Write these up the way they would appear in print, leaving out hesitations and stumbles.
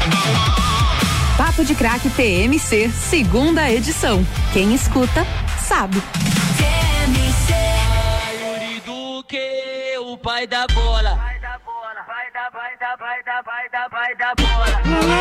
Papo de Craque TMC, segunda edição. Quem escuta, sabe. TMC. Yuri Duque, o pai da bola. Vai da bola.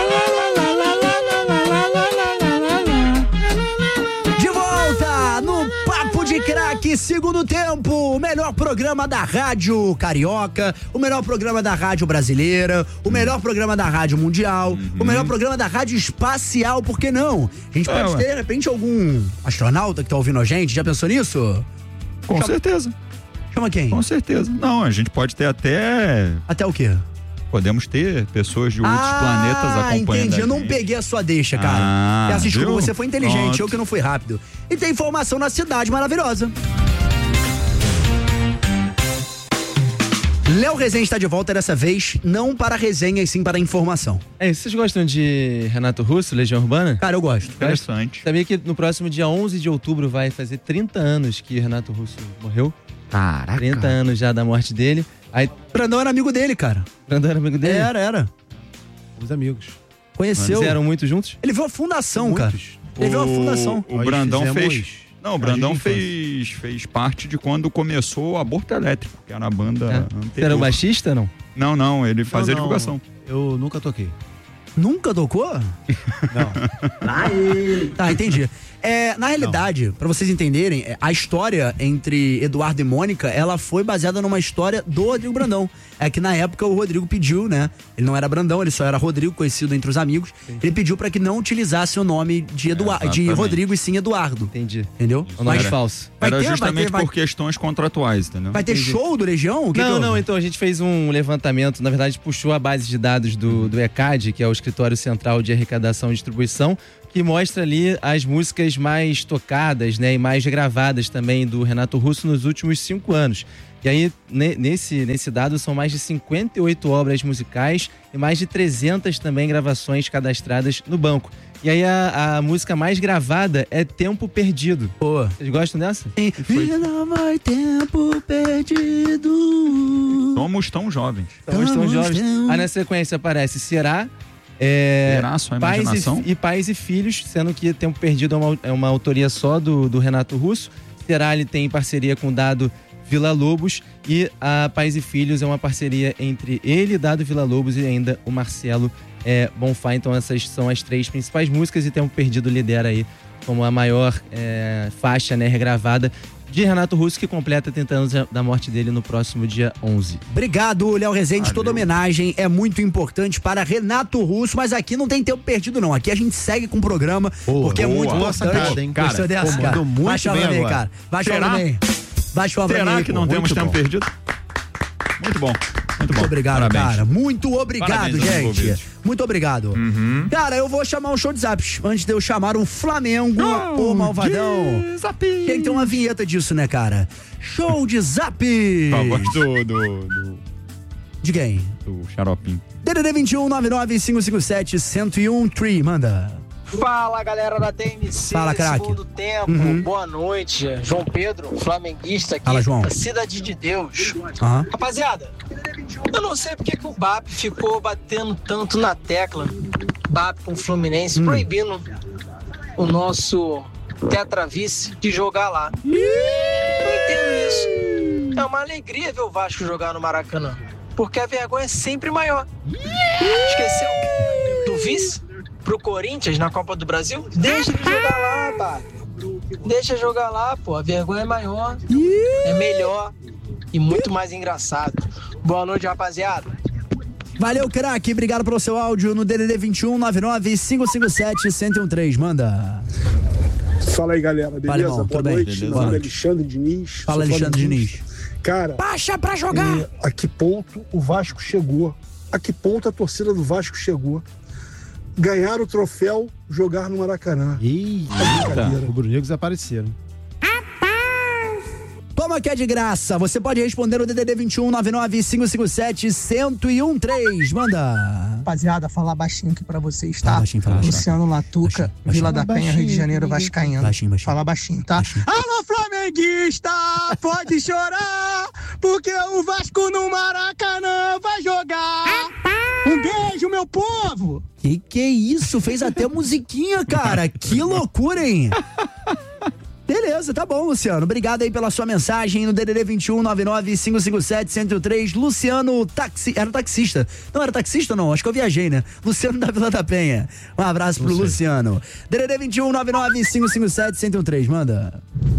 De volta no Papo de Craque, segundo tempo, o melhor programa da rádio carioca, o melhor programa da rádio brasileira, o melhor programa da rádio mundial, o melhor programa da rádio espacial, por que não? A gente pode ter, de repente, algum astronauta que tá ouvindo a gente, já pensou nisso? Com certeza. Chama quem? Com certeza. Não, a gente pode ter até... Até o quê? Podemos ter pessoas de outros planetas acompanhando. Entendi, eu não peguei a sua deixa, cara. Peço desculpa, você foi inteligente, pronto. Eu que não fui rápido. E tem informação na cidade maravilhosa. Léo Rezende está de volta dessa vez, não para resenha e sim para informação. Vocês gostam de Renato Russo, Legião Urbana? Cara, eu gosto. Interessante. Sabia que no próximo dia 11 de outubro vai fazer 30 anos que Renato Russo morreu? Caraca. 30 anos já da morte dele. Aí, Brandão era amigo dele, cara. Brandão era amigo dele? Era. Os amigos. Conheceu. Eles eram muito juntos? Ele viu a fundação, cara. Ele viu a fundação. O Brandão fez... Não, o Brandão fez parte de quando começou o Aborto Elétrico, que era a banda anterior. Você era o baixista, não? Não, ele fazia divulgação. Eu nunca toquei. Nunca tocou? Não. Tá, entendi. Na realidade, pra vocês entenderem, a história entre Eduardo e Mônica, ela foi baseada numa história do Rodrigo Brandão. É que na época o Rodrigo pediu, né? Ele não era Brandão, ele só era Rodrigo, conhecido entre os amigos. Entendi. Ele pediu pra que não utilizasse o nome de de Rodrigo e sim Eduardo. Entendi. Entendeu? O nome falso. Era justamente por questões contratuais, entendeu? Vai ter show do Legião? Não, então a gente fez um levantamento, na verdade puxou a base de dados do ECAD, que é o Escritório Central de Arrecadação e Distribuição, que mostra ali as músicas mais tocadas, né, e mais gravadas também do Renato Russo nos últimos 5 anos. E aí, nesse dado, são mais de 58 obras musicais e mais de 300 também gravações cadastradas no banco. E aí, a música mais gravada é Tempo Perdido. Pô. Vocês gostam dessa? Não vai tempo perdido. Somos tão jovens. Somos tão jovens. Aí, na sequência, aparece Será... Sua imaginação? Pais e Filhos, sendo que Tempo Perdido é uma autoria só do Renato Russo. Será, ele tem parceria com o Dado Villa-Lobos, e a Pais e Filhos é uma parceria entre ele, Dado Villa-Lobos, e ainda o Marcelo Bonfá. Então essas são as 3 principais músicas, e Tempo Perdido lidera aí como a maior faixa, né, regravada de Renato Russo, que completa 30 anos da morte dele no próximo dia 11. Obrigado, Léo Rezende. Toda homenagem é muito importante para Renato Russo, mas aqui não tem tempo perdido, não. Aqui a gente segue com o programa, porque é muito importante. Hein? Gostou dessa, cara? Baixa a bem, cara. Baixa a bem. Baixa a bem. Será que não temos tempo perdido? Muito bom. Muito obrigado, parabéns. cara. Muito obrigado, Parabéns, gente. Muito obrigado. Cara, eu vou chamar um show de zaps antes de eu chamar o Flamengo, o Malvadão. Tem que ter uma vinheta disso, né, cara? Show de zap! A voz de quem? Do Xaropim. DDD 21 99557 1013, manda. Fala, galera da TMC. Fala, craque. Segundo tempo, boa noite. João Pedro, flamenguista aqui. Fala, João. Da Cidade de Deus. Rapaziada, eu não sei porque que o BAP ficou batendo tanto na tecla, BAP com o Fluminense, proibindo o nosso tetravice de jogar lá. Não entendo isso. É uma alegria ver o Vasco jogar no Maracanã, porque a vergonha é sempre maior. Esqueceu do vice? Pro Corinthians na Copa do Brasil? Deixa de jogar lá, pá. Deixa jogar lá, pô. A vergonha é maior, é melhor e muito mais engraçado. Boa noite, rapaziada. Valeu, craque. Obrigado pelo seu áudio no DDD 21 99557 1013. Manda. Fala aí, galera. Beleza? Fala, irmão, boa noite. Meu nome é Alexandre Diniz. Fala, Alexandre Diniz. Cara, baixa pra jogar. A que ponto o Vasco chegou? A que ponto a torcida do Vasco chegou? Ganhar o troféu, jogar no Maracanã. Eita, o Brunegos apareceram. Toma que é de graça. Você pode responder no DDD 21 99557 1013. Manda. Rapaziada, falar baixinho aqui pra vocês, tá? Baixinho, fala baixinho. Luciano Latuca, baixinho. Vila da Penha, Rio de Janeiro, vascaíno. Baixinho. Fala baixinho, tá? Baixinho. Alô, flamenguista, pode chorar, porque o Vasco no Maracanã vai jogar. Um beijo, meu povo. Que é isso? Fez até musiquinha, cara. Que loucura, hein? Beleza, tá bom, Luciano. Obrigado aí pela sua mensagem no DDD 21 99 557 103. Luciano, era taxista. Não era taxista, não. Acho que eu viajei, né? Luciano da Vila da Penha. Um abraço pro Luciano. DDD 21 99 557 103. Manda.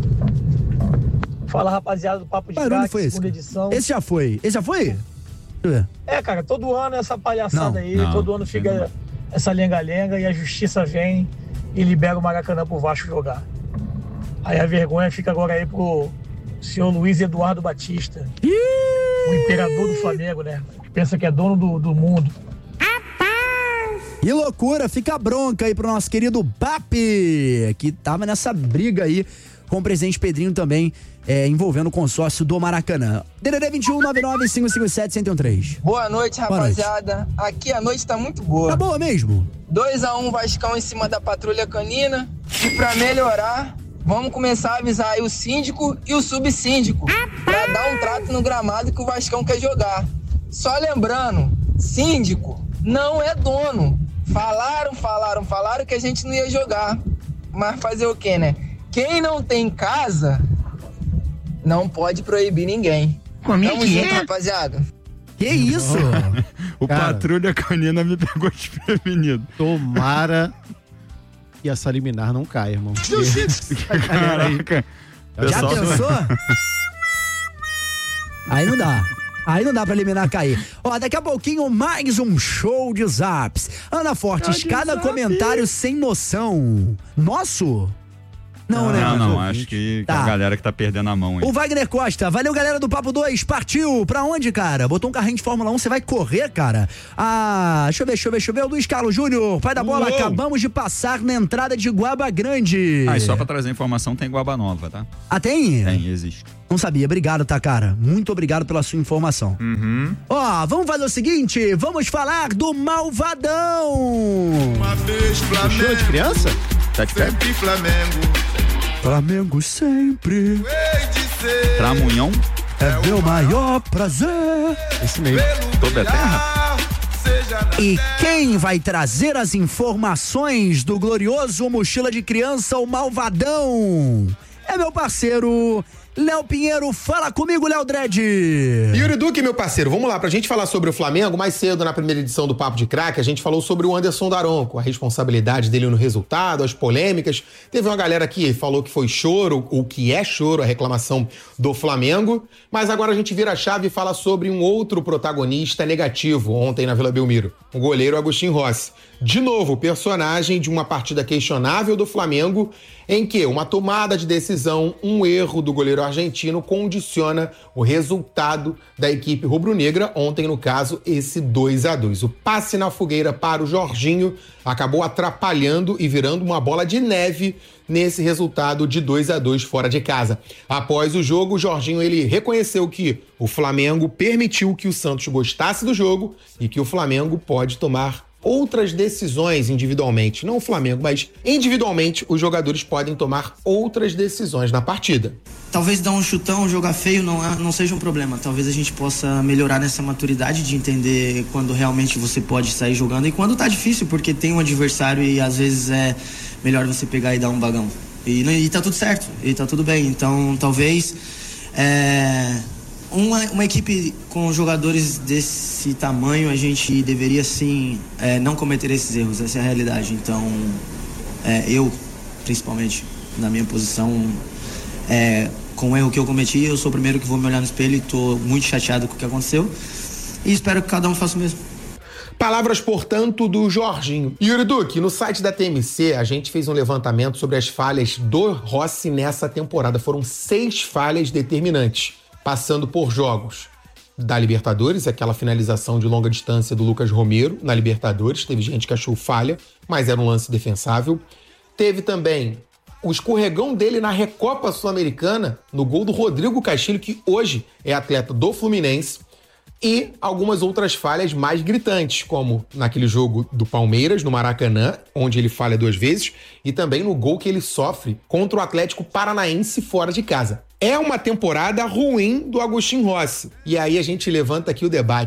Fala, rapaziada do Papo de Crack, segunda edição. Esse já foi? Deixa eu ver. Cara, todo ano essa palhaçada todo ano fica essa lenga-lenga e a justiça vem e libera o Maracanã pro Vasco jogar. Aí a vergonha fica agora aí pro senhor Luiz Eduardo Batista, o imperador do Flamengo, né? Que pensa que é dono do mundo. Que loucura, fica bronca aí pro nosso querido BAP, que tava nessa briga aí com o presidente Pedrinho também, envolvendo o consórcio do Maracanã. DDD 21 99 557 103. Boa noite, rapaziada. Aqui a noite tá muito boa. Tá boa mesmo? 2-1 Vascão em cima da Patrulha Canina. E pra melhorar, vamos começar a avisar aí o síndico e o subsíndico pra dar um trato no gramado que o Vascão quer jogar. Só lembrando, síndico não é dono. Falaram que a gente não ia jogar. Mas fazer o quê, né? Quem não tem casa não pode proibir ninguém. Tamo junto, rapaziada. Que isso? O Patrulha Canina me pegou desprevenido. Tomara que essa liminar não caia, irmão. Caraca. Já pensou? Aí não dá. Aí não dá pra eliminar cair. Ó, daqui a pouquinho mais um show de zaps. Ana Fortes, cada comentário sem noção. Nosso? Não, né? Não, acho que a galera que tá perdendo a mão aí. O Wagner Costa, valeu galera do Papo 2, partiu, pra onde, cara? Botou um carrinho de Fórmula 1, você vai correr, cara? Deixa eu ver, o Luiz Carlos Júnior, pai da bola, acabamos de passar na entrada de Guaba Grande. E só pra trazer informação, tem Guaba Nova, tá? Tem? Tem, existe. Não sabia, obrigado, tá, cara? Muito obrigado pela sua informação. Vamos fazer o seguinte, vamos falar do Malvadão. Uma vez Flamengo. Show de criança? Tá de pé? Sempre Flamengo. Flamengo sempre. Tramunhão. É meu maior prazer. Esse mesmo. Toda a terra. E quem vai trazer as informações do glorioso Mochila de Criança, o Malvadão? É meu parceiro Léo Pinheiro. Fala comigo, Léo Dredd. Yuri Duque, meu parceiro, vamos lá, pra gente falar sobre o Flamengo. Mais cedo, na primeira edição do Papo de Craque, a gente falou sobre o Anderson Daronco, a responsabilidade dele no resultado, as polêmicas. Teve uma galera que falou que foi choro, ou que é choro, a reclamação do Flamengo. Mas agora a gente vira a chave e fala sobre um outro protagonista negativo ontem na Vila Belmiro, o goleiro Agustin Rossi. De novo, personagem de uma partida questionável do Flamengo, em que uma tomada de decisão, um erro do goleiro argentino condiciona o resultado da equipe rubro-negra, ontem, no caso, esse 2-2. O passe na fogueira para o Jorginho acabou atrapalhando e virando uma bola de neve nesse resultado de 2-2 fora de casa. Após o jogo, o Jorginho ele reconheceu que o Flamengo permitiu que o Santos gostasse do jogo e que o Flamengo pode tomar outras decisões individualmente. Não o Flamengo, mas individualmente os jogadores podem tomar outras decisões na partida. Talvez dar um chutão, jogar feio não seja um problema. Talvez a gente possa melhorar nessa maturidade de entender quando realmente você pode sair jogando e quando tá difícil, porque tem um adversário e às vezes é melhor você pegar e dar um bagão. E tá tudo certo, e tá tudo bem. Então talvez uma equipe com jogadores desse tamanho, a gente deveria sim não cometer esses erros, essa é a realidade. Então eu, principalmente na minha posição, com o erro que eu cometi, eu sou o primeiro que vou me olhar no espelho e tô muito chateado com o que aconteceu e espero que cada um faça o mesmo. Palavras, portanto, do Jorginho. Yuri Duque, no site da TMC, a gente fez um levantamento sobre as falhas do Rossi nessa temporada. Foram 6 falhas determinantes, passando por jogos da Libertadores, aquela finalização de longa distância do Lucas Romero na Libertadores. Teve gente que achou falha, mas era um lance defensável. Teve também o escorregão dele na Recopa Sul-Americana, no gol do Rodrigo Castilho, que hoje é atleta do Fluminense. E algumas outras falhas mais gritantes, como naquele jogo do Palmeiras, no Maracanã, onde ele falha 2 vezes, e também no gol que ele sofre contra o Atlético Paranaense fora de casa. É uma temporada ruim do Agustin Rossi. E aí a gente levanta aqui o debate.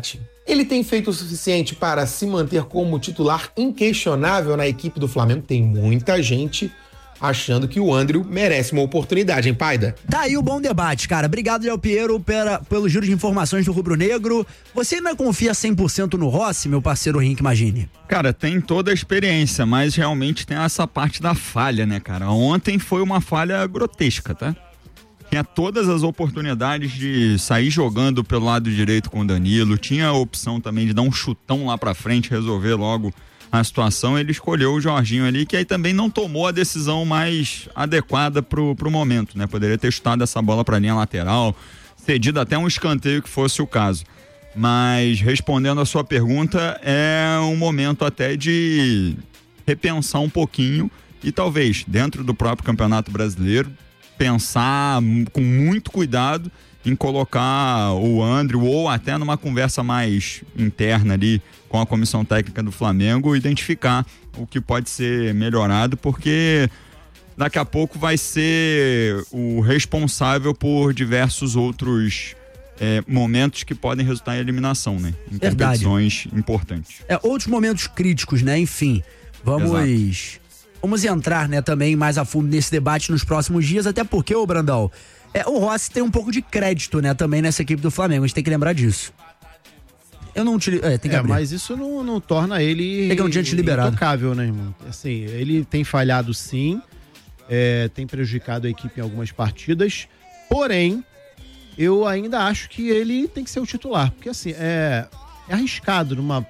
Ele tem feito o suficiente para se manter como titular inquestionável na equipe do Flamengo? Tem muita gente achando que o André merece uma oportunidade, hein, Paida? Tá aí o bom debate, cara. Obrigado, Léo Piero, pelo giro de informações do Rubro Negro. Você ainda confia 100% no Rossi, meu parceiro Rink Magini? Cara, tem toda a experiência, mas realmente tem essa parte da falha, né, cara? Ontem foi uma falha grotesca, tá? Tinha todas as oportunidades de sair jogando pelo lado direito com o Danilo, tinha a opção também de dar um chutão lá pra frente, resolver logo a situação. Ele escolheu o Jorginho ali, que aí também não tomou a decisão mais adequada pro momento, né? Poderia ter chutado essa bola pra linha lateral, cedido até um escanteio que fosse o caso. Mas, respondendo a sua pergunta, é um momento até de repensar um pouquinho e talvez, dentro do próprio Campeonato Brasileiro, pensar com muito cuidado em colocar o André, ou até numa conversa mais interna ali com a comissão técnica do Flamengo, identificar o que pode ser melhorado, porque daqui a pouco vai ser o responsável por diversos outros momentos que podem resultar em eliminação, né? Em competições importantes. Outros momentos críticos, né? Enfim, vamos entrar, né, também mais a fundo nesse debate nos próximos dias, até porque, ô Brandão, o Rossi tem um pouco de crédito, né, também nessa equipe do Flamengo, a gente tem que lembrar disso. Eu não te... tem que abrir. Mas isso não torna ele tem que não tinha te liberado. Intocável, né, irmão? Assim, ele tem falhado sim, tem prejudicado a equipe em algumas partidas, porém, eu ainda acho que ele tem que ser o titular, porque assim, é arriscado num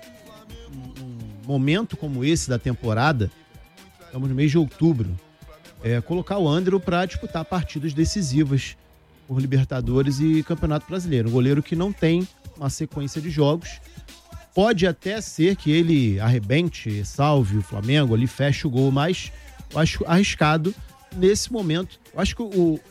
momento como esse da temporada, estamos no mês de outubro, colocar o André para disputar partidas decisivas por Libertadores e Campeonato Brasileiro. Um goleiro que não tem uma sequência de jogos. Pode até ser que ele arrebente, salve o Flamengo, ali feche o gol, mas eu acho arriscado nesse momento. Eu acho que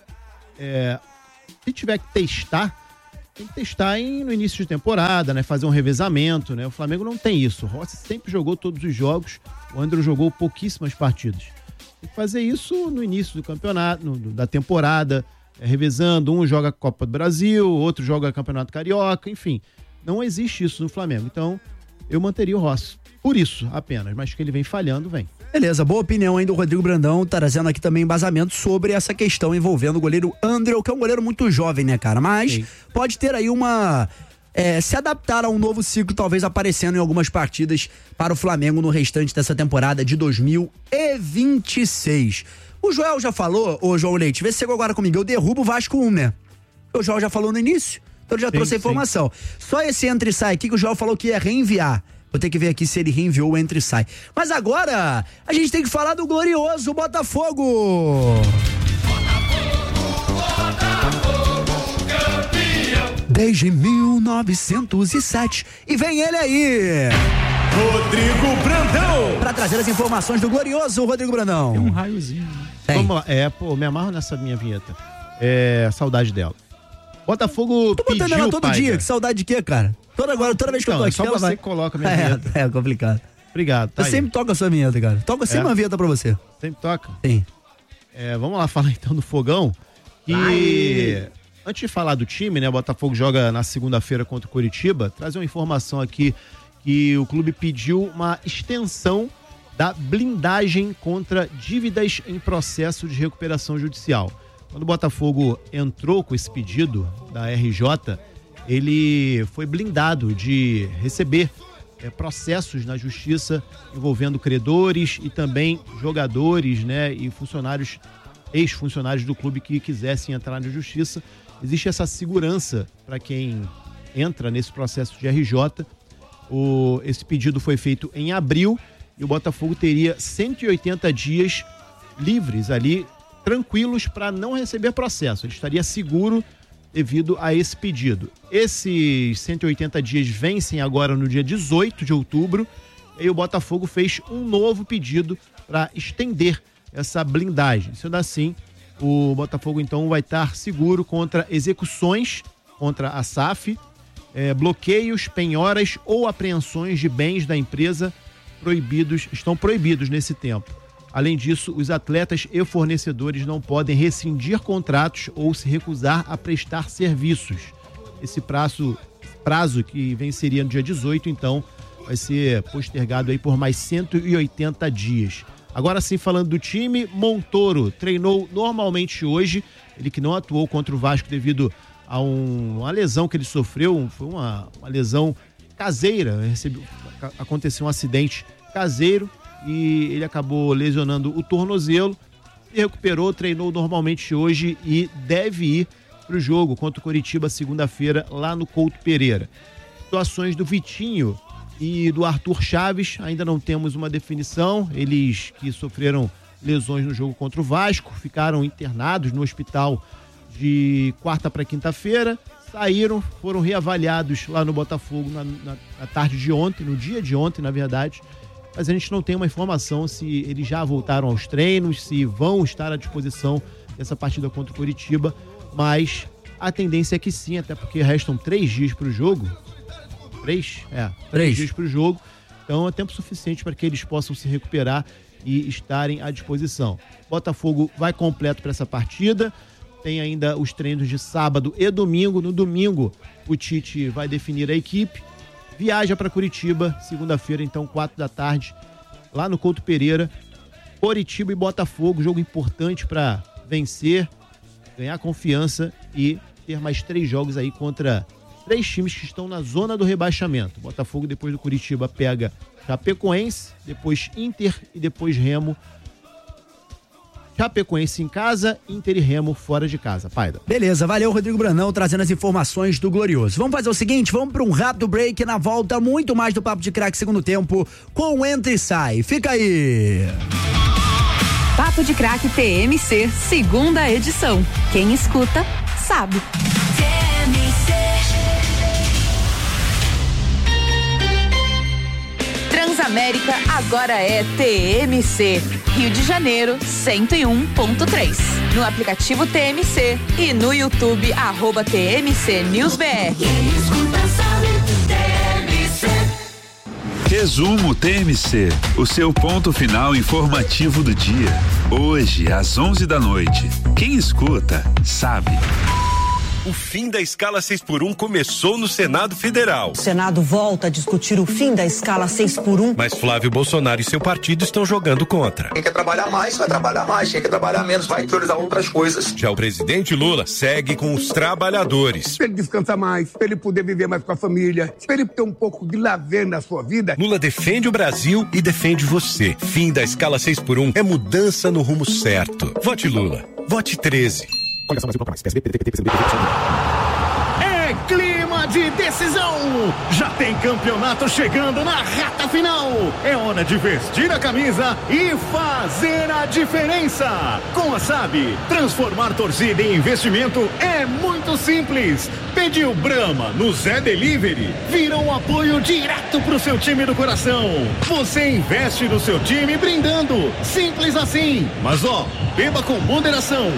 se tiver que testar, tem que testar no início de temporada, né? Fazer um revezamento, né? O Flamengo não tem isso. O Rossi sempre jogou todos os jogos, o André jogou pouquíssimas partidas. Tem que fazer isso no início do campeonato, da temporada, revezando. Um joga a Copa do Brasil, outro joga Campeonato Carioca, enfim. Não existe isso no Flamengo. Então, eu manteria o Rossi. Por isso, apenas. Mas que ele vem falhando, vem. Beleza, boa opinião aí do Rodrigo Brandão, trazendo aqui também embasamento sobre essa questão envolvendo o goleiro André, que é um goleiro muito jovem, né, cara? Mas sim, pode ter aí se adaptar a um novo ciclo, talvez aparecendo em algumas partidas para o Flamengo no restante dessa temporada de 2026. O Joel já falou, ô João Leite, vê se chegou agora comigo, eu derrubo o Vasco 1, né? O Joel já falou no início, então eu já trouxe a informação. Só esse entra e sai aqui que o Joel falou que ia reenviar. Vou ter que ver aqui se ele reenviou o entra e sai. Mas agora, a gente tem que falar do glorioso Botafogo! Desde 1907. E vem ele aí! Rodrigo Brandão! Pra trazer as informações do glorioso Rodrigo Brandão. Tem um raiozinho. Vamos lá. Me amarro nessa minha vinheta. Saudade dela. Botafogo tô botando ela todo dia. Que saudade de quê, cara? Toda vez que eu tô aqui, só ela você coloca a minha vinheta. É complicado. Obrigado. Eu sempre toco a sua vinheta, cara. Toco sempre uma vinheta pra você. Sempre toca? Sim. Vamos lá falar então do Fogão. Antes de falar do time, né? O Botafogo joga na segunda-feira contra o Coritiba. Trazer uma informação aqui que o clube pediu uma extensão da blindagem contra dívidas em processo de recuperação judicial. Quando o Botafogo entrou com esse pedido da RJ, ele foi blindado de receber processos na justiça envolvendo credores e também jogadores, né, e funcionários, ex-funcionários do clube que quisessem entrar na justiça. Existe essa segurança para quem entra nesse processo de RJ. Esse pedido foi feito em abril e o Botafogo teria 180 dias livres ali, tranquilos, para não receber processo. Ele estaria seguro devido a esse pedido. Esses 180 dias vencem agora no dia 18 de outubro e o Botafogo fez um novo pedido para estender essa blindagem. Sendo assim, o Botafogo então vai estar seguro contra execuções contra a SAF, bloqueios, penhoras ou apreensões de bens da empresa estão proibidos nesse tempo. Além disso, os atletas e fornecedores não podem rescindir contratos ou se recusar a prestar serviços. Esse prazo prazo, que venceria no dia 18, então vai ser postergado aí por mais 180 dias. Agora sim, falando do time, Montoro treinou normalmente hoje, ele que não atuou contra o Vasco devido a uma lesão que ele sofreu, foi uma lesão caseira, aconteceu um acidente caseiro e ele acabou lesionando o tornozelo, se recuperou, treinou normalmente hoje e deve ir para o jogo contra o Coritiba segunda-feira lá no Couto Pereira. Situações do Vitinho e do Arthur Chaves, ainda não temos uma definição, eles que sofreram lesões no jogo contra o Vasco, ficaram internados no hospital de quarta para quinta-feira, saíram, foram reavaliados lá no Botafogo na tarde de ontem, no dia de ontem, na verdade, mas a gente não tem uma informação se eles já voltaram aos treinos, se vão estar à disposição dessa partida contra o Coritiba, mas a tendência é que sim, até porque restam 3 dias para o jogo. 3 dias para o jogo, então é tempo suficiente para que eles possam se recuperar e estarem à disposição. Botafogo vai completo para essa partida, tem ainda os treinos de sábado e domingo. No domingo o Tite vai definir a equipe, viaja para Curitiba, segunda-feira, então 4 da tarde, lá no Couto Pereira. Coritiba e Botafogo, jogo importante para vencer, ganhar confiança e ter mais 3 jogos aí contra 3 times que estão na zona do rebaixamento. Botafogo, depois do Curitiba, pega Chapecoense, depois Inter e depois Remo. Chapecoense em casa, Inter e Remo fora de casa. Paida. Beleza, valeu, Rodrigo Brandão, trazendo as informações do Glorioso. Vamos fazer o seguinte, vamos para um rápido break, na volta muito mais do Papo de Craque segundo tempo com Entra e Sai. Fica aí! Papo de Craque TMC, segunda edição. Quem escuta, sabe. Transamérica agora é TMC. Rio de Janeiro, 101.3. No aplicativo TMC e no YouTube, @TMC NewsBR. Resumo TMC, o seu ponto final informativo do dia. Hoje, às 11 da noite. Quem escuta, sabe. O fim da escala 6x1 começou no Senado Federal. O Senado volta a discutir o fim da escala 6x1. Mas Flávio Bolsonaro e seu partido estão jogando contra. Quem quer trabalhar mais, vai trabalhar mais. Quem quer trabalhar menos, vai priorizar outras coisas. Já o presidente Lula segue com os trabalhadores. Pra ele descansar mais, pra ele poder viver mais com a família, pra ele ter um pouco de lazer na sua vida. Lula defende o Brasil e defende você. Fim da escala 6x1 é mudança no rumo certo. Vote Lula. Vote 13. É clima de decisão. Já tem campeonato chegando na reta final. É hora de vestir a camisa e fazer a diferença. Com a SAB, transformar torcida em investimento é muito simples. Pediu Brahma no Zé Delivery, vira um apoio direto pro seu time do coração. Você investe no seu time brindando. Simples assim. Mas beba com moderação.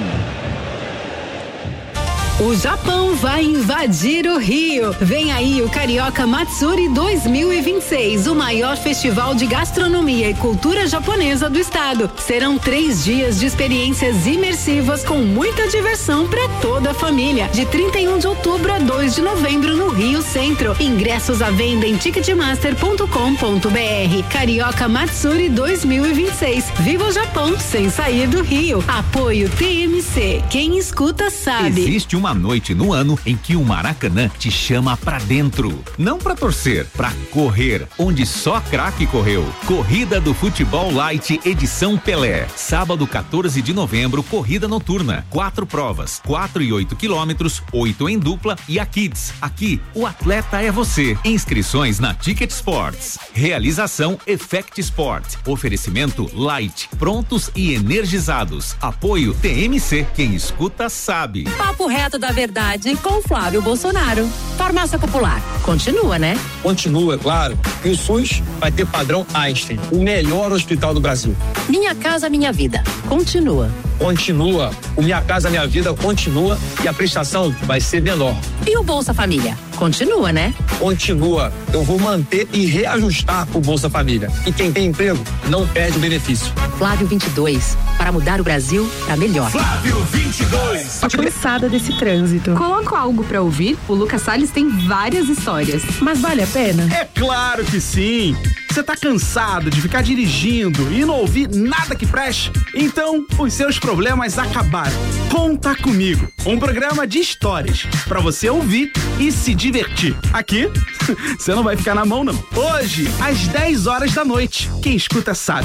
O Japão vai invadir o Rio. Vem aí o Carioca Matsuri 2026, o maior festival de gastronomia e cultura japonesa do estado. Serão 3 dias de experiências imersivas com muita diversão para toda a família. De 31 de outubro a 2 de novembro no Rio Centro. Ingressos à venda em ticketmaster.com.br. Carioca Matsuri 2026. Viva o Japão sem sair do Rio. Apoio TMC. Quem escuta sabe. Existe uma noite no ano em que o Maracanã te chama pra dentro. Não pra torcer, pra correr, onde só craque correu. Corrida do Futebol Light edição Pelé. Sábado 14 de novembro, corrida noturna. 4 provas, 4 e 8 quilômetros, 8 em dupla e a Kids. Aqui, o atleta é você. Inscrições na Ticket Sports. Realização Effect Sport. Oferecimento Light. Prontos e energizados. Apoio TMC. Quem escuta sabe. Papo reto da verdade com Flávio Bolsonaro. Farmácia Popular. Continua, né? Continua, claro. E o SUS vai ter padrão Einstein, o melhor hospital do Brasil. Minha Casa Minha Vida. Continua. continua, o Minha Casa Minha Vida continua e a prestação vai ser menor. E o Bolsa Família? Continua, né? Continua. Eu vou manter e reajustar o Bolsa Família. E quem tem emprego não perde o benefício. Flávio 22, para mudar o Brasil pra melhor. Flávio 22. Tô cansada desse trânsito. Coloco algo pra ouvir? O Lucas Salles tem várias histórias. Mas vale a pena? É claro que sim. Você tá cansado de ficar dirigindo e não ouvir nada que preste? Então, os seus problemas acabaram. Conta Comigo, um programa de histórias pra você ouvir e se divertir. Aqui, você não vai ficar na mão, não. Hoje, às 10 horas da noite. Quem escuta sabe.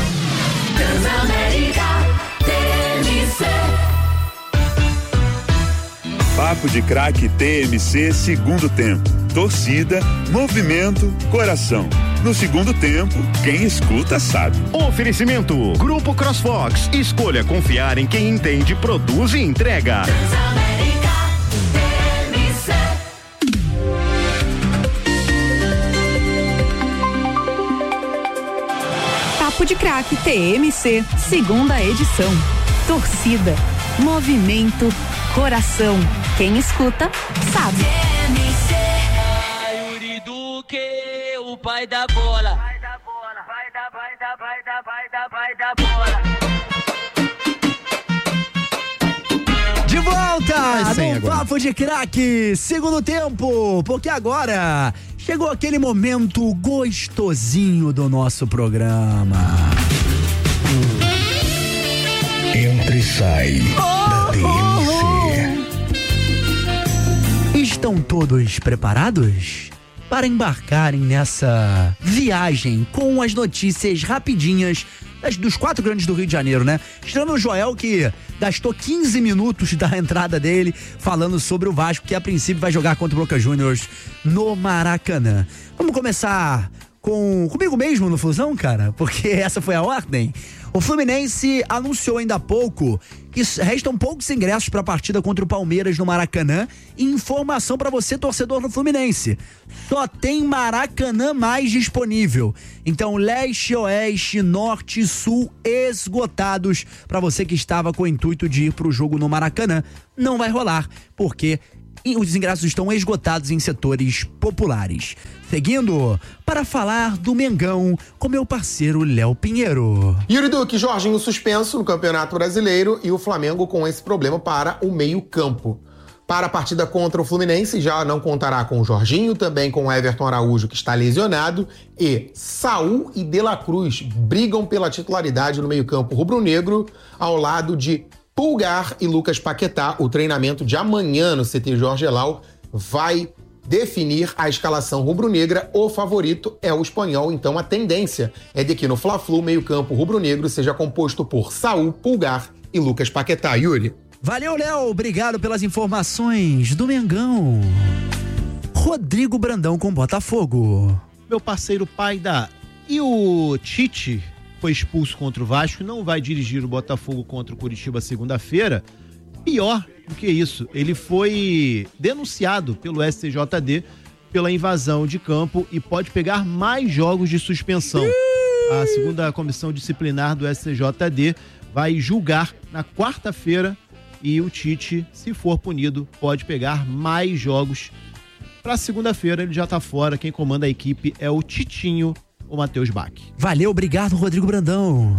Papo de Craque TMC segundo tempo. Torcida, movimento, coração. No segundo tempo, quem escuta sabe. Oferecimento Grupo CrossFox. Escolha confiar em quem entende, produz e entrega. Papo de Craque TMC, segunda edição. Torcida, movimento, coração. Quem escuta, sabe. TMC, Yuri Duque, o pai da bola. Vai da bola. De volta no Papo de Craque, segundo tempo, porque agora chegou aquele momento gostosinho do nosso programa. Entra e sai da TMC. Estão todos preparados para embarcarem nessa viagem com as notícias rapidinhas dos 4 grandes do Rio de Janeiro, né? Tirando o Joel, que gastou 15 minutos da entrada dele falando sobre o Vasco, que a princípio vai jogar contra o Boca Juniors no Maracanã. Vamos começar comigo mesmo no Flusão, cara? Porque essa foi a ordem. O Fluminense anunciou ainda há pouco que restam poucos ingressos para a partida contra o Palmeiras no Maracanã. E informação para você, torcedor do Fluminense: só tem Maracanã mais disponível. Então, leste, oeste, norte e sul esgotados. Para você que estava com o intuito de ir para o jogo no Maracanã, não vai rolar, porque os ingressos estão esgotados em setores populares. Seguindo, para falar do Mengão com meu parceiro Léo Pinheiro. Yuri Duque, Jorginho suspenso no Campeonato Brasileiro e o Flamengo com esse problema para o meio-campo. Para a partida contra o Fluminense, já não contará com o Jorginho, também com o Everton Araújo, que está lesionado, e Saul e De La Cruz brigam pela titularidade no meio-campo rubro-negro, ao lado de Pulgar e Lucas Paquetá. O treinamento de amanhã no CT Jorge Elal vai definir a escalação rubro-negra. O favorito é o espanhol, então a tendência é de que no Fla-Flu, meio-campo rubro-negro seja composto por Saul, Pulgar e Lucas Paquetá. Yuri. Valeu, Léo. Obrigado pelas informações do Mengão. Rodrigo Brandão com Botafogo. Meu parceiro Paida, e o Tite foi expulso contra o Vasco, não vai dirigir o Botafogo contra o Curitiba segunda-feira. Pior do que isso, ele foi denunciado pelo STJD pela invasão de campo e pode pegar mais jogos de suspensão. A segunda comissão disciplinar do STJD vai julgar na quarta-feira e o Tite, se for punido, pode pegar mais jogos. Para segunda-feira ele já tá fora. Quem comanda a equipe é o Titinho, o Matheus Bach. Valeu, obrigado, Rodrigo Brandão.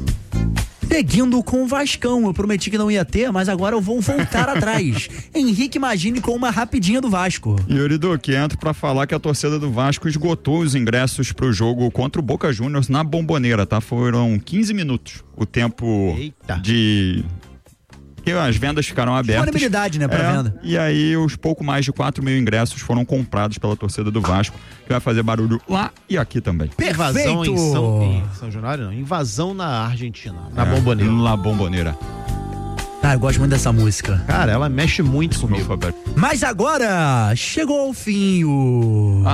Seguindo com o Vascão, eu prometi que não ia ter, mas agora eu vou voltar atrás. Henrique Magini com uma rapidinha do Vasco. Yuri Duque, entro pra falar que a torcida do Vasco esgotou os ingressos pro jogo contra o Boca Juniors na Bombonera, tá? Foram 15 minutos o tempo de... que as vendas ficaram abertas. Disponibilidade, né, pra venda. E aí os pouco mais de 4 mil ingressos foram comprados pela torcida do Vasco, que vai fazer barulho lá e aqui também. Invasão em São Januário, não. Invasão na Argentina, na Bombonera. Na Bombonera. Ah, eu gosto muito dessa música. Cara, ela mexe muito comigo. Mas agora chegou ao fim o...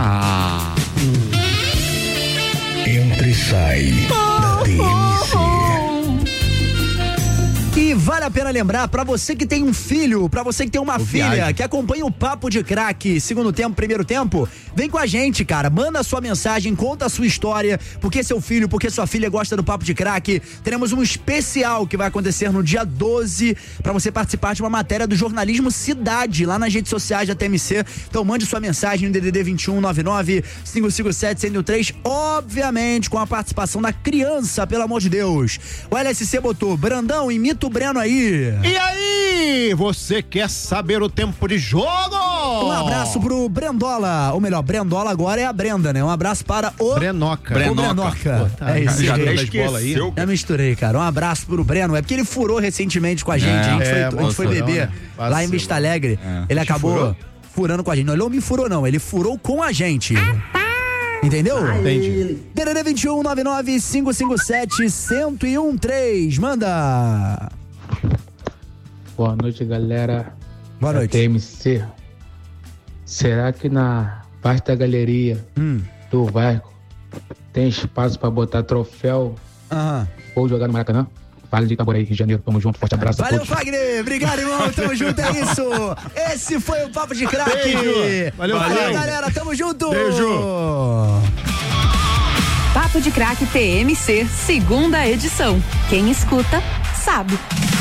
Entra e sai da TMC. E vale a pena lembrar, pra você que tem um filho, pra você que tem uma filha, que acompanha o Papo de Craque, segundo tempo, primeiro tempo, vem com a gente, cara, manda a sua mensagem, conta a sua história, porque seu filho, porque sua filha gosta do Papo de Craque. Teremos um especial que vai acontecer no dia 12, pra você participar de uma matéria do Jornalismo Cidade, lá nas redes sociais da TMC. Então mande sua mensagem no DDD 21 99 557 103, obviamente com a participação da criança, pelo amor de Deus. O LSC botou: Brandão, imita o Breno aí. E aí, você quer saber o tempo de jogo? Um abraço pro Brendola, ou melhor, Brendola agora é a Brenda, né? Um abraço para o Brenoca. O Brenoca. Pô, tá, é isso. já Esqueceu. Já misturei, cara. Um abraço pro Breno. É porque ele furou recentemente com a gente. A gente foi beber lá em Vista Alegre. Ele acabou furando com a gente. Não, ele não me furou, não. Ele furou com a gente. Entendeu? Entendi. DDD 21 99 557 1013. Manda. Boa noite, galera. Boa noite. TMC. Será que na parte da galeria do Vasco tem espaço pra botar troféu ou jogar no Maracanã? Vale de Itaboraí, Rio de Janeiro. Tamo junto, forte abraço. Valeu, Fagner. Obrigado, irmão. Tamo junto, é isso. Esse foi o Papo de Craque. Valeu, galera. Tamo junto. Beijo. Papo de Craque TMC, segunda edição. Quem escuta, sabe.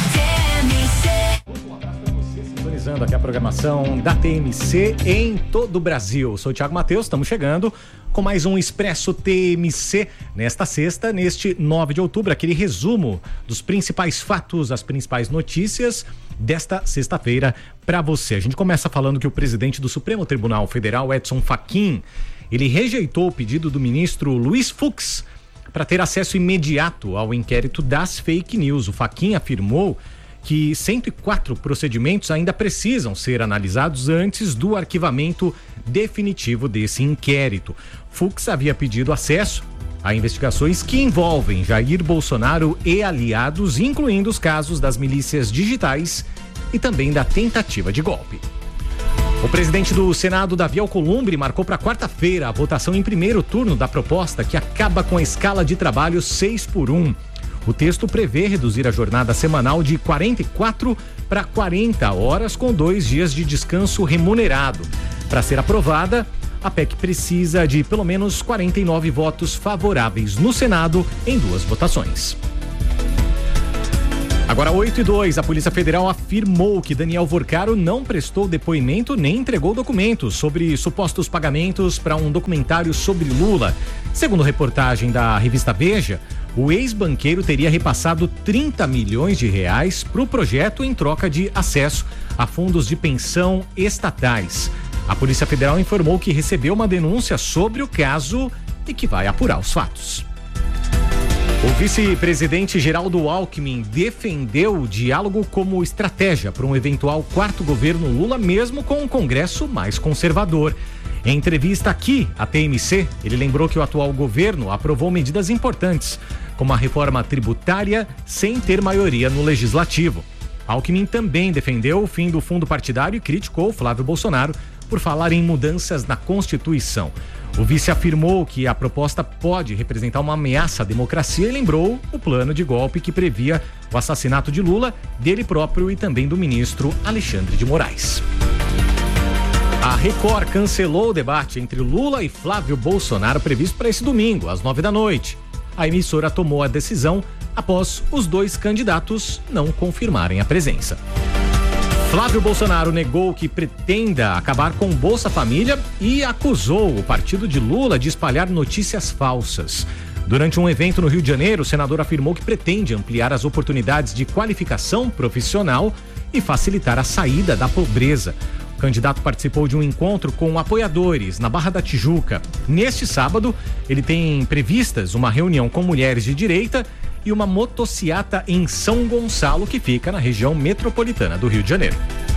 Sintonizando aqui a programação da TMC em todo o Brasil. Sou o Thiago Matheus, estamos chegando com mais um Expresso TMC nesta sexta, neste 9 de outubro, aquele resumo dos principais fatos, as principais notícias desta sexta-feira para você. A gente começa falando que o presidente do Supremo Tribunal Federal, Edson Fachin, ele rejeitou o pedido do ministro Luiz Fux para ter acesso imediato ao inquérito das fake news. O Fachin afirmou que 104 procedimentos ainda precisam ser analisados antes do arquivamento definitivo desse inquérito. Fux havia pedido acesso a investigações que envolvem Jair Bolsonaro e aliados, incluindo os casos das milícias digitais e também da tentativa de golpe. O presidente do Senado, Davi Alcolumbre, marcou para quarta-feira a votação em primeiro turno da proposta que acaba com a escala de trabalho 6x1. O texto prevê reduzir a jornada semanal de 44 para 40 horas com 2 dias de descanso remunerado. Para ser aprovada, a PEC precisa de pelo menos 49 votos favoráveis no Senado em 2 votações. Agora 8:02, a Polícia Federal afirmou que Daniel Vorcaro não prestou depoimento nem entregou documentos sobre supostos pagamentos para um documentário sobre Lula. Segundo reportagem da revista Veja, o ex-banqueiro teria repassado 30 milhões de reais para o projeto em troca de acesso a fundos de pensão estatais. A Polícia Federal informou que recebeu uma denúncia sobre o caso e que vai apurar os fatos. O vice-presidente Geraldo Alckmin defendeu o diálogo como estratégia para um eventual quarto governo Lula, mesmo com um Congresso mais conservador. Em entrevista aqui à TMC, ele lembrou que o atual governo aprovou medidas importantes, como a reforma tributária, sem ter maioria no Legislativo. Alckmin também defendeu o fim do fundo partidário e criticou Flávio Bolsonaro por falar em mudanças na Constituição. O vice afirmou que a proposta pode representar uma ameaça à democracia e lembrou o plano de golpe que previa o assassinato de Lula, dele próprio e também do ministro Alexandre de Moraes. A Record cancelou o debate entre Lula e Flávio Bolsonaro previsto para esse domingo, às 21h. A emissora tomou a decisão após os 2 candidatos não confirmarem a presença. Flávio Bolsonaro negou que pretenda acabar com o Bolsa Família e acusou o partido de Lula de espalhar notícias falsas. Durante um evento no Rio de Janeiro, o senador afirmou que pretende ampliar as oportunidades de qualificação profissional e facilitar a saída da pobreza. O candidato participou de um encontro com apoiadores na Barra da Tijuca. Neste sábado, ele tem previstas uma reunião com mulheres de direita e uma motociata em São Gonçalo, que fica na região metropolitana do Rio de Janeiro.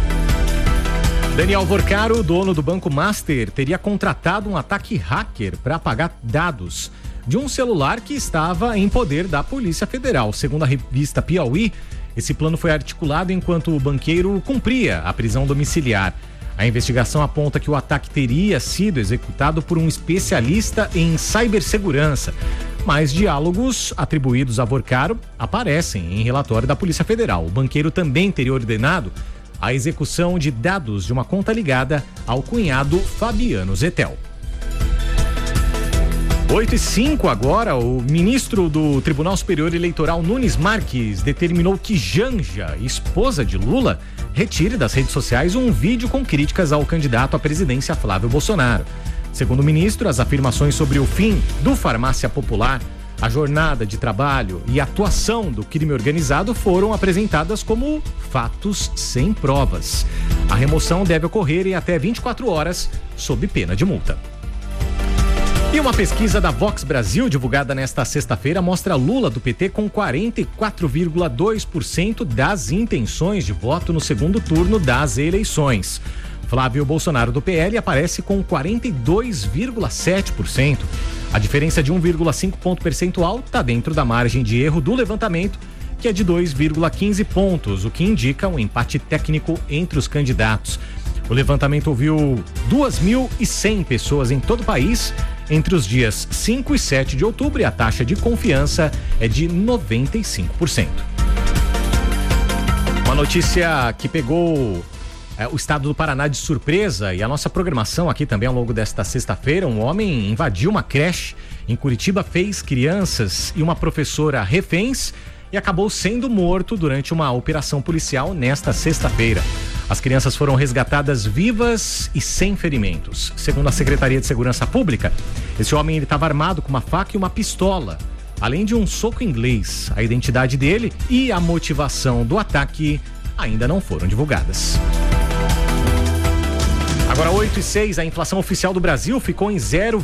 Daniel Vorcaro, dono do Banco Master, teria contratado um ataque hacker para apagar dados de um celular que estava em poder da Polícia Federal. Segundo a revista Piauí, esse plano foi articulado enquanto o banqueiro cumpria a prisão domiciliar. A investigação aponta que o ataque teria sido executado por um especialista em cibersegurança, mas diálogos atribuídos a Vorcaro aparecem em relatório da Polícia Federal. O banqueiro também teria ordenado a execução de dados de uma conta ligada ao cunhado Fabiano Zettel. 8h05 agora, o ministro do Tribunal Superior Eleitoral, Nunes Marques, determinou que Janja, esposa de Lula, retire das redes sociais um vídeo com críticas ao candidato à presidência Flávio Bolsonaro. Segundo o ministro, as afirmações sobre o fim do Farmácia Popular, a jornada de trabalho e a atuação do crime organizado foram apresentadas como fatos sem provas. A remoção deve ocorrer em até 24 horas, sob pena de multa. E uma pesquisa da Vox Brasil, divulgada nesta sexta-feira, mostra Lula do PT com 44,2% das intenções de voto no segundo turno das eleições. Flávio Bolsonaro do PL aparece com 42,7%. A diferença de 1,5 ponto percentual está dentro da margem de erro do levantamento, que é de 2,15 pontos, o que indica um empate técnico entre os candidatos. O levantamento ouviu 2.100 pessoas em todo o país entre os dias 5 e 7 de outubro e a taxa de confiança é de 95%. Uma notícia que pegou o estado do Paraná de surpresa e a nossa programação aqui também ao longo desta sexta-feira. Um homem invadiu uma creche em Curitiba, fez crianças e uma professora reféns e acabou sendo morto durante uma operação policial nesta sexta-feira. As crianças foram resgatadas vivas e sem ferimentos. Segundo a Secretaria de Segurança Pública, esse homem estava armado com uma faca e uma pistola, além de um soco inglês. A identidade dele e a motivação do ataque ainda não foram divulgadas. Agora 8h06, a inflação oficial do Brasil ficou em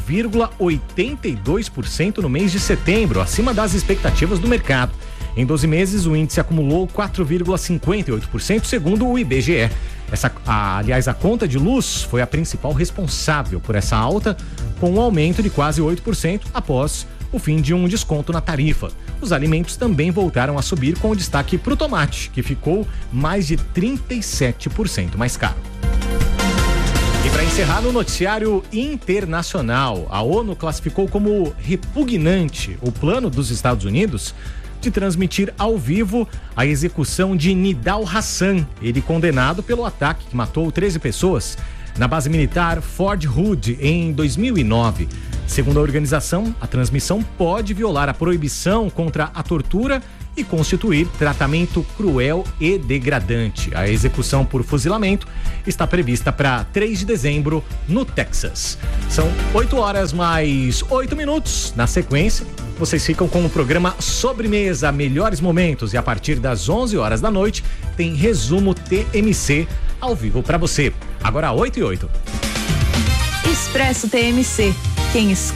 0,82% no mês de setembro, acima das expectativas do mercado. Em 12 meses, o índice acumulou 4,58%, segundo o IBGE. Aliás, a conta de luz foi a principal responsável por essa alta, com um aumento de quase 8% após o fim de um desconto na tarifa. Os alimentos também voltaram a subir, com destaque para o tomate, que ficou mais de 37% mais caro. E para encerrar no noticiário internacional, a ONU classificou como repugnante o plano dos Estados Unidos de transmitir ao vivo a execução de Nidal Hassan, ele condenado pelo ataque que matou 13 pessoas na base militar Fort Hood em 2009. Segundo a organização, a transmissão pode violar a proibição contra a tortura e constituir tratamento cruel e degradante. A execução por fuzilamento está prevista para 3 de dezembro no Texas. São 8h mais 8 minutos. Na sequência, vocês ficam com o programa Sobremesa, melhores momentos, e a partir das 11h da noite tem resumo TMC ao vivo para você. Agora 8h08. Expresso TMC. Quem escuta